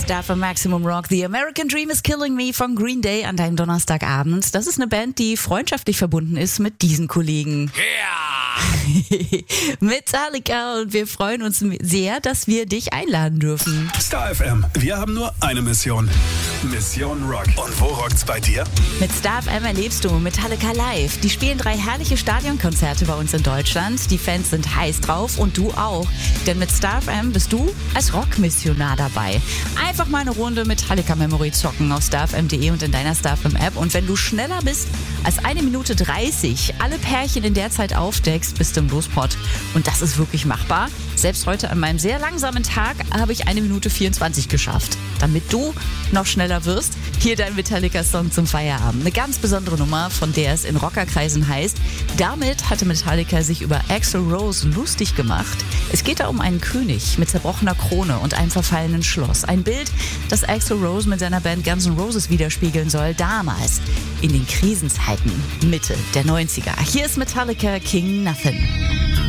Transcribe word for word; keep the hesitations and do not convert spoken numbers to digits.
Star für Maximum Rock. The American Dream is Killing Me von Green Day an deinem Donnerstagabend. Das ist eine Band, die freundschaftlich verbunden ist mit diesen Kollegen. Yeah! Metallica, und wir freuen uns sehr, dass wir dich einladen dürfen. Star F M, wir haben nur eine Mission. Mission Rock. Und wo rockt's bei dir? Mit Star F M erlebst du Metallica live. Die spielen drei herrliche Stadionkonzerte bei uns in Deutschland. Die Fans sind heiß drauf und du auch. Denn mit Star F M bist du als Rockmissionar dabei. Einfach mal eine Runde Metallica Memory zocken auf starfm punkt de und in deiner Star F M App. Und wenn du schneller bist als eine Minute dreißig alle Pärchen in der Zeit aufdeckst, bist du im Lospot. Und das ist wirklich machbar. Selbst heute an meinem sehr langsamen Tag habe ich eine Minute vierundzwanzig geschafft. Damit du noch schneller wirst, hier dein Metallica-Song zum Feierabend. Eine ganz besondere Nummer, von der es in Rockerkreisen heißt. Damit hatte Metallica sich über Axl Rose lustig gemacht. Es geht da um einen König mit zerbrochener Krone und einem verfallenen Schloss. Ein Bild, das Axl Rose mit seiner Band Guns N' Roses widerspiegeln soll, damals in den Krisenzeiten, Mitte der neunziger. Hier ist Metallica, King Nothing.